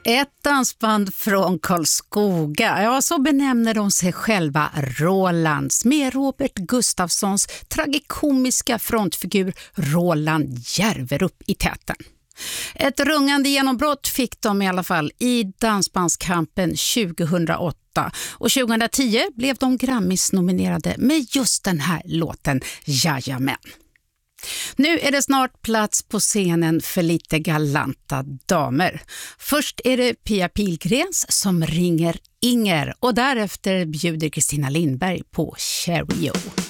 Ett dansband från Karlskoga, ja så benämner de sig själva, Rolands, med Robert Gustafssons tragikomiska frontfigur Roland Järverup i täten. Ett rungande genombrott fick de i alla fall i Dansbandskampen 2008 och 2010 blev de Grammis-nominerade med just den här låten Jajamän. Nu är det snart plats på scenen för lite galanta damer. Först är det Pia Pilgrens som ringer Inger och därefter bjuder Kristina Lindberg på Cherry O.